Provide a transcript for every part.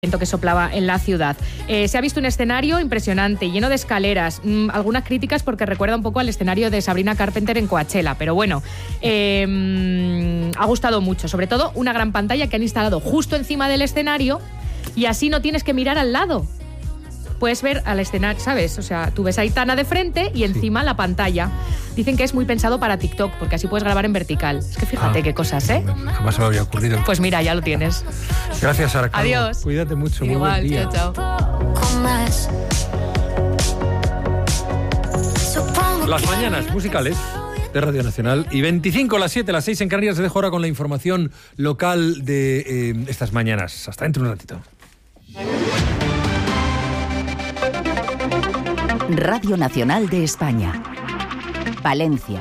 que soplaba en la ciudad. Se ha visto un escenario impresionante, lleno de escaleras, algunas críticas porque recuerda un poco al escenario de Sabrina Carpenter en Coachella, pero bueno, ha gustado mucho, sobre todo una gran pantalla que han instalado justo encima del escenario y así no tienes que mirar al lado. Puedes ver al escenario, ¿sabes? O sea, tú ves a Aitana de frente y encima la pantalla. Dicen que es muy pensado para TikTok, porque así puedes grabar en vertical. Es que fíjate qué cosas, ¿eh? Jamás se me había ocurrido. Pues mira, ya lo tienes. Gracias, Sara. Adiós. Cuídate mucho. Muy Igual, buen día. chao. Las mañanas musicales de Radio Nacional y 25 a las 7, a las 6 en Canarias. Se dejo ahora con la información local de estas mañanas. Hasta dentro de un ratito. Radio Nacional de España. Valencia.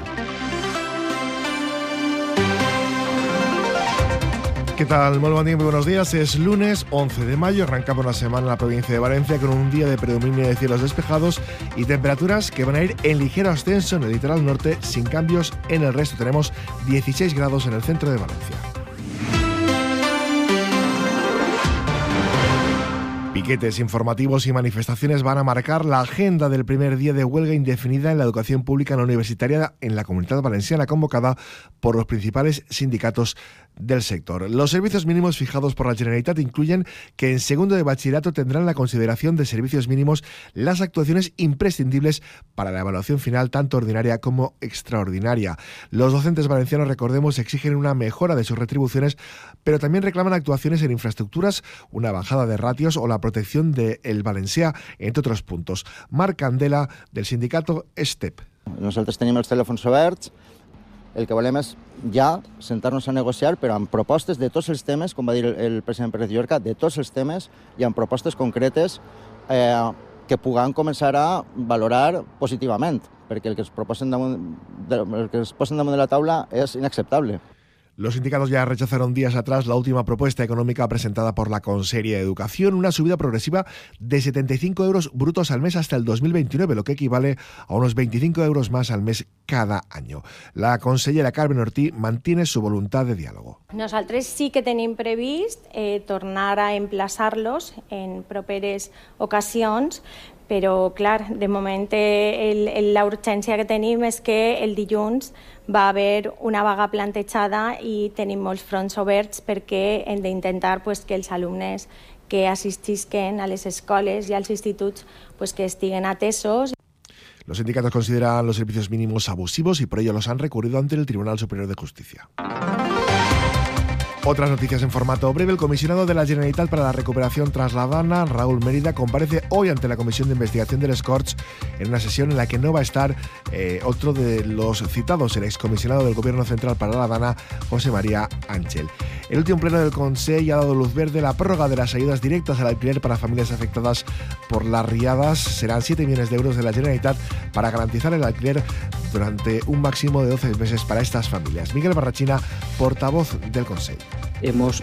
¿Qué tal? Muy buen día, muy buenos días. Es lunes 11 de mayo, arrancamos una semana en la provincia de Valencia con un día de predominio de cielos despejados y temperaturas que van a ir en ligero ascenso en el litoral norte, sin cambios en el resto. Tenemos 16 grados en el centro de Valencia. Piquetes informativos y manifestaciones van a marcar la agenda del primer día de huelga indefinida en la educación pública no universitaria en la Comunitat Valenciana, convocada por los principales sindicatos del sector. Los servicios mínimos fijados por la Generalitat incluyen que en segundo de bachillerato tendrán la consideración de servicios mínimos las actuaciones imprescindibles para la evaluación final, tanto ordinaria como extraordinaria. Los docentes valencianos, recordemos, exigen una mejora de sus retribuciones, pero también reclaman actuaciones en infraestructuras, una bajada de ratios o la protección del valencià, entre otros puntos. Marc Candela, del sindicato STEP. Nosaltres tenim els telèfons oberts, el que volem és ja sentar-nos a negociar, però amb propostes de tots els temes, com va dir el president Pérez Llorca, de tots els temes i amb propostes concretes que puguem començar a valorar positivament, perquè el que es posen damunt de la taula és inacceptable. Los sindicatos ya rechazaron días atrás la última propuesta económica presentada por la Conselleria de Educación, una subida progresiva de 75 euros brutos al mes hasta el 2029, lo que equivale a unos 25 euros más al mes cada año. La consellera Carmen Ortí mantiene su voluntad de diálogo. Nosaltres sí que tenim previst tornar a emplaçar-los en properes ocasions, però, clar, de moment la urgència que tenim és que el dilluns va haver una vaga plantejada i tenim molts fronts oberts perquè hem d'intentar que els alumnes que assistisquen a les escoles i als instituts que estiguen atesos. Los sindicatos consideran los servicios mínimos abusivos y por ello los han recurrido ante el Tribunal Superior de Justicia. Otras noticias en formato breve. El comisionado de la Generalitat para la Recuperación Trasladana, Raúl Mérida, comparece hoy ante la Comisión de Investigación del Corts en una sesión en la que no va a estar otro de los citados, el excomisionado del Gobierno Central para la Dana, José María Ángel. El último pleno del Consell ha dado luz verde a la prórroga de las ayudas directas al alquiler para familias afectadas por las riadas. Serán 7 millones de euros de la Generalitat para garantizar el alquiler durante un máximo de 12 meses para estas familias. Miguel Barrachina, portavoz del Consell. Hemos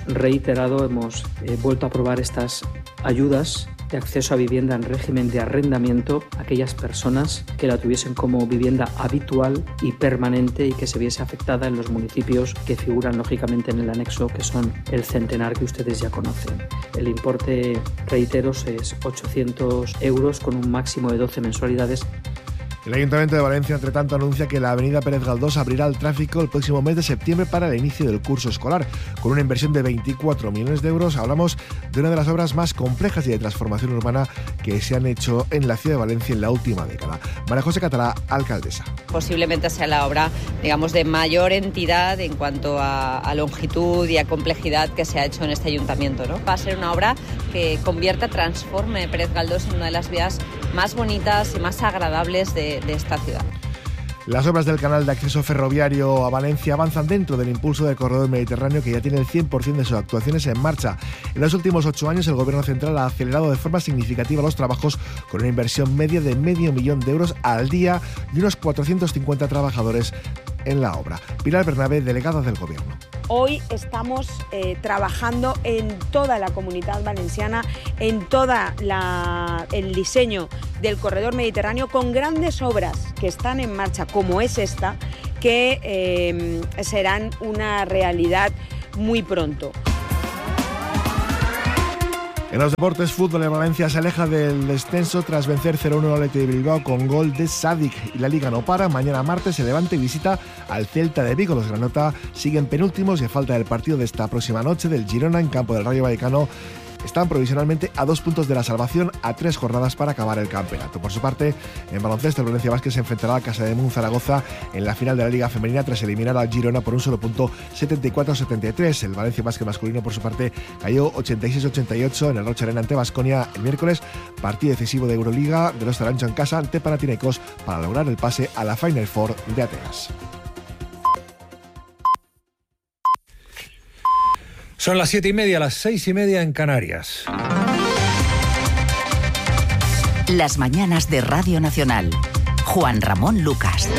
vuelto a aprobar estas ayudas de acceso a vivienda en régimen de arrendamiento a aquellas personas que la tuviesen como vivienda habitual y permanente y que se viese afectada en los municipios que figuran lógicamente en el anexo, que son el Centenar, que ustedes ya conocen. El importe, reiteros, es 800 euros con un máximo de 12 mensualidades. El Ayuntamiento de Valencia, entre tanto, anuncia que la avenida Pérez Galdós abrirá al tráfico el próximo mes de septiembre para el inicio del curso escolar. Con una inversión de 24 millones de euros, hablamos de una de las obras más complejas y de transformación urbana que se han hecho en la ciudad de Valencia en la última década. María José Catalá, alcaldesa. Posiblemente sea la obra, digamos, de mayor entidad en cuanto a longitud y a complejidad que se ha hecho en este ayuntamiento, ¿no? Va a ser una obra que transforme Pérez Galdós en una de las vías más bonitas y más agradables de esta ciudad. Las obras del canal de acceso ferroviario a Valencia avanzan dentro del impulso del corredor mediterráneo, que ya tiene el 100% de sus actuaciones en marcha. En los últimos 8 años el Gobierno Central ha acelerado de forma significativa los trabajos con una inversión media de 500.000 euros al día y unos 450 trabajadores en la obra. Pilar Bernabé, delegada del Gobierno. Hoy estamos trabajando en toda la Comunitat Valenciana, en toda el diseño del corredor mediterráneo, con grandes obras que están en marcha, como es esta, que serán una realidad muy pronto. En los deportes, fútbol, en Valencia se aleja del descenso tras vencer 0-1 al Athletic de Bilbao con gol de Sadik. Y la Liga no para. Mañana martes se Levante y visita al Celta de Vigo. Los granota siguen penúltimos y a falta del partido de esta próxima noche del Girona en campo del Rayo Vallecano. Están provisionalmente a 2 puntos de la salvación, a 3 jornadas para acabar el campeonato. Por su parte, en baloncesto, el Valencia Basket se enfrentará a Casa de Mun Zaragoza en la final de la Liga Femenina tras eliminar al Girona por un solo punto, 74-73. El Valencia Basket masculino, por su parte, cayó 86-88 en el Rocha Arena ante Baskonia el miércoles. Partido decisivo de Euroliga de los Tarancho en casa ante Panathinaikos para lograr el pase a la Final Four de Atenas. Son las 7:30, las 6:30 en Canarias. Las mañanas de Radio Nacional. Juan Ramón Lucas.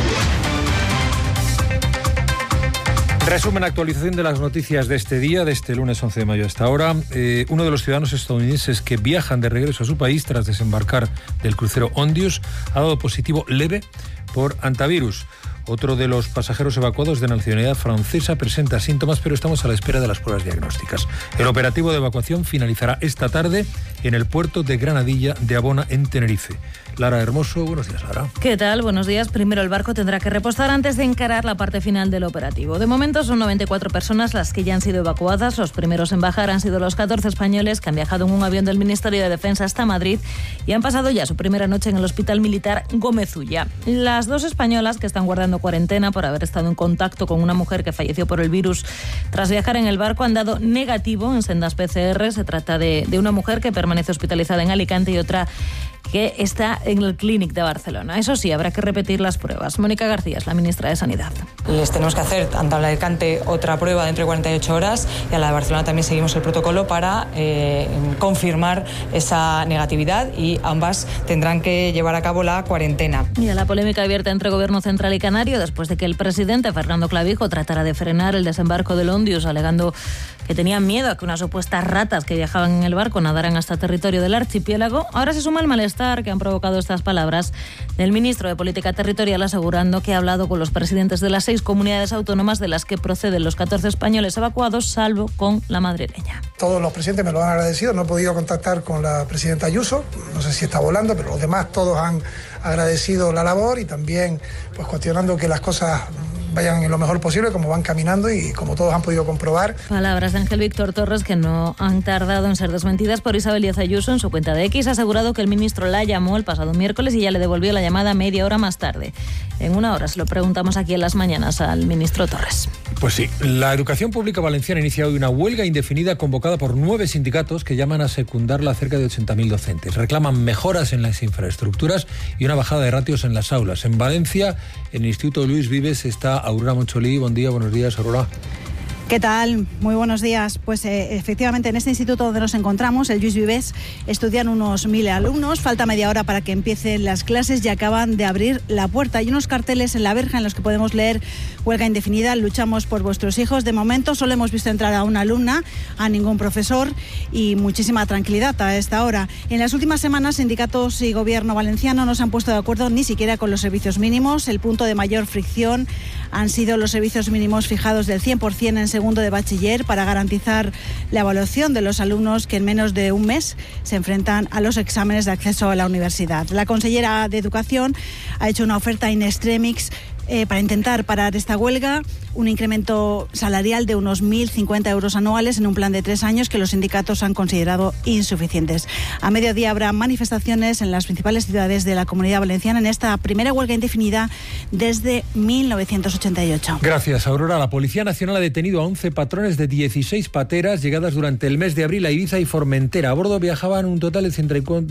Resumen, actualización de las noticias de este día, de este lunes 11 de mayo a esta hora. Uno de los ciudadanos estadounidenses que viajan de regreso a su país tras desembarcar del crucero Ondius ha dado positivo leve por hantavirus. Otro de los pasajeros evacuados de nacionalidad francesa presenta síntomas, pero estamos a la espera de las pruebas diagnósticas. El operativo de evacuación finalizará esta tarde en el puerto de Granadilla de Abona, en Tenerife. Lara Hermoso, buenos días, Lara. ¿Qué tal? Buenos días. Primero el barco tendrá que repostar antes de encarar la parte final del operativo. De momento son 94 personas las que ya han sido evacuadas. Los primeros en bajar han sido los 14 españoles que han viajado en un avión del Ministerio de Defensa hasta Madrid y han pasado ya su primera noche en el Hospital Militar Gómez Ulla. Las 2 españolas que están guardando cuarentena por haber estado en contacto con una mujer que falleció por el virus tras viajar en el barco han dado negativo en sendas PCR. Se trata de una mujer que permanece hospitalizada en Alicante y otra que está en el Clínic de Barcelona. Eso sí, habrá que repetir las pruebas. Mónica García es la ministra de Sanidad. Les tenemos que hacer tanto a la de Alicante otra prueba dentro de 48 horas y a la de Barcelona también seguimos el protocolo para confirmar esa negatividad y ambas tendrán que llevar a cabo la cuarentena. Y a la polémica abierta entre Gobierno Central y Canario después de que el presidente Fernando Clavijo tratara de frenar el desembarco del Ondius alegando que tenían miedo a que unas supuestas ratas que viajaban en el barco nadaran hasta territorio del archipiélago. Ahora se suma el malestar que han provocado estas palabras del ministro de Política Territorial asegurando que ha hablado con los presidentes de las 6 comunidades autónomas de las que proceden los 14 españoles evacuados, salvo con la madrileña. Todos los presidentes me lo han agradecido. No he podido contactar con la presidenta Ayuso, no sé si está volando, pero los demás todos han agradecido la labor y también pues cuestionando que las cosas vayan en lo mejor posible, como van caminando y como todos han podido comprobar. Palabras de Ángel Víctor Torres que no han tardado en ser desmentidas por Isabel Díaz Ayuso. En su cuenta de X ha asegurado que el ministro la llamó el pasado miércoles y ya le devolvió la llamada media hora más tarde. En una hora se lo preguntamos aquí en Las Mañanas al ministro Torres. Pues sí, la educación pública valenciana inicia hoy una huelga indefinida convocada por 9 sindicatos que llaman a secundarla a cerca de 80.000 docentes. Reclaman mejoras en las infraestructuras y una bajada de ratios en las aulas. En Valencia, en el Instituto Luis Vives, está Aurora Moncholí. Buen día, buenos días, Aurora. ¿Qué tal? Muy buenos días. Pues efectivamente en este instituto donde nos encontramos, el Lluís Vives, estudian unos 1.000 alumnos. Falta media hora para que empiecen las clases y acaban de abrir la puerta. Hay unos carteles en la verja en los que podemos leer huelga indefinida, luchamos por vuestros hijos. De momento solo hemos visto entrar a una alumna, a ningún profesor y muchísima tranquilidad a esta hora. En las últimas semanas, sindicatos y gobierno valenciano no se han puesto de acuerdo ni siquiera con los servicios mínimos. El punto de mayor fricción han sido los servicios mínimos fijados del 100% en segundo de bachiller para garantizar la evaluación de los alumnos que en menos de un mes se enfrentan a los exámenes de acceso a la universidad. La consellera de Educación ha hecho una oferta in extremis para intentar parar esta huelga, un incremento salarial de unos 1.050 euros anuales en un plan de 3 años que los sindicatos han considerado insuficientes. A mediodía habrá manifestaciones en las principales ciudades de la Comunidad Valenciana en esta primera huelga indefinida desde 1988. Gracias, Aurora. La Policía Nacional ha detenido a 11 patrones de 16 pateras llegadas durante el mes de abril a Ibiza y Formentera. A bordo viajaban un total de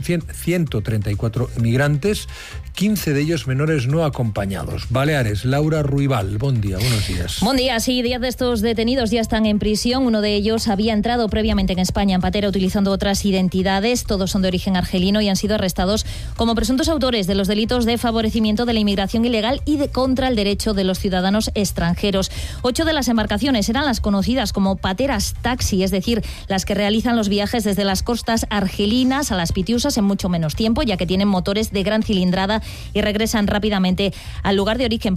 134 migrantes, 15 de ellos menores no acompañados. Baleares, Laura Ruibal, buen día, buenos días. Buen día, sí, 10 de estos detenidos ya están en prisión. Uno de ellos había entrado previamente en España en patera utilizando otras identidades. Todos son de origen argelino y han sido arrestados como presuntos autores de los delitos de favorecimiento de la inmigración ilegal y de contra el derecho de los ciudadanos extranjeros. 8 de las embarcaciones eran las conocidas como pateras taxi, es decir, las que realizan los viajes desde las costas argelinas a las Pitiusas en mucho menos tiempo, ya que tienen motores de gran cilindrada y regresan rápidamente al lugar de origen.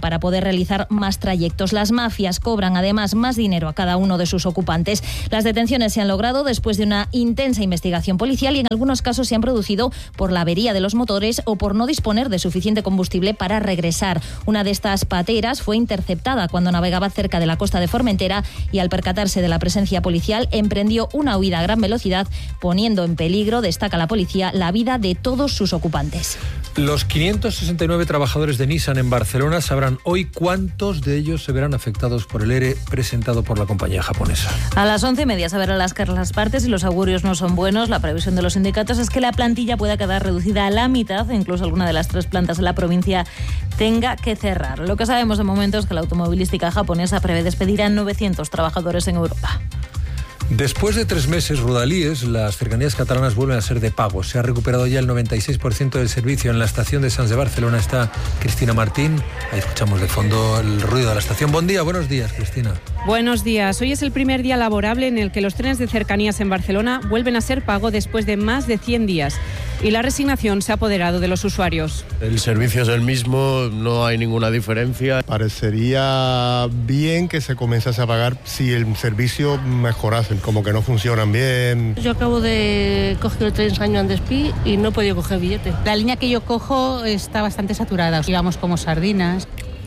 para poder realizar más trayectos. Las mafias cobran además más dinero a cada uno de sus ocupantes. Las detenciones se han logrado después de una intensa investigación policial y en algunos casos se han producido por la avería de los motores o por no disponer de suficiente combustible para regresar. Una de estas pateras fue interceptada cuando navegaba cerca de la costa de Formentera y al percatarse de la presencia policial emprendió una huida a gran velocidad, poniendo en peligro, destaca la policía, la vida de todos sus ocupantes. Los 569 trabajadores de Nissan en Barcelona sabrán hoy cuántos de ellos se verán afectados por el ERE presentado por la compañía japonesa. A las 11:30 se verán las partes y los augurios no son buenos. La previsión de los sindicatos es que la plantilla pueda quedar reducida a la mitad, e incluso alguna de las 3 plantas de la provincia tenga que cerrar. Lo que sabemos de momento es que la automovilística japonesa prevé despedir a 900 trabajadores en Europa. Después de 3 meses, Rodalies, las cercanías catalanas vuelven a ser de pago. Se ha recuperado ya el 96% del servicio. En la estación de Sants de Barcelona está Cristina Martín. Ahí escuchamos de fondo el ruido de la estación. Buen día, buenos días, Cristina. Buenos días. Hoy es el primer día laborable en el que los trenes de cercanías en Barcelona vuelven a ser pago después de más de 100 días. Y la resignación se ha apoderado de los usuarios. El servicio es el mismo, no hay ninguna diferencia. Parecería bien que se comenzase a pagar si el servicio mejorase, como que no funcionan bien. Yo acabo de coger el tren Sant Joan d'Espí y no he podido coger billete. La línea que yo cojo está bastante saturada, íbamos como sardinas.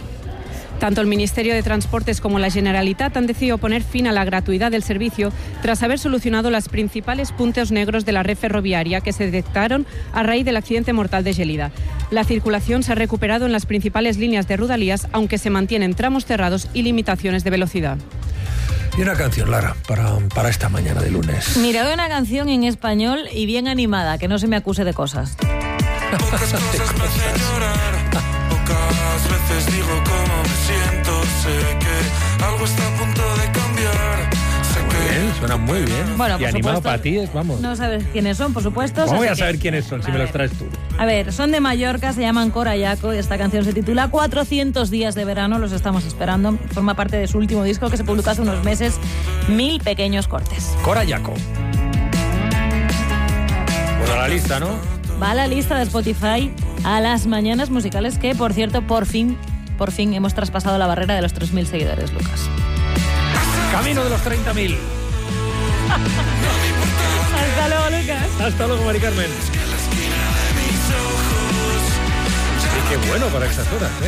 Tanto el Ministerio de Transportes como la Generalitat han decidido poner fin a la gratuidad del servicio tras haber solucionado los principales puntos negros de la red ferroviaria que se detectaron a raíz del accidente mortal de Gelida. La circulación se ha recuperado en las principales líneas de Rodalies, aunque se mantienen tramos cerrados y limitaciones de velocidad. Y una canción, Lara, para esta mañana de lunes. Mira, una canción en español y bien animada, que no se me acuse de cosas. Pocas cosas me hacen llorar, pocas veces digo cómo me siento, sé que algo está a punto de cambiar. Suena muy bien. Bueno, y animado para ti es, vamos. No sabes quiénes son, por supuesto. ¿Cómo voy a saber quiénes son si me los traes tú? A ver, son de Mallorca, se llaman Cora Yaco y esta canción se titula 400 días de verano, los estamos esperando. Forma parte de su último disco que se publicó hace unos meses, 1000 pequeños cortes. Cora Yaco. Bueno, la lista, ¿no? Va a la lista de Spotify a las mañanas musicales que, por cierto, por fin hemos traspasado la barrera de los 3.000 seguidores, Lucas. Camino de los 30.000. Hasta luego, Lucas. Hasta luego, Mari Carmen. Y qué bueno para estas horas, ¿eh?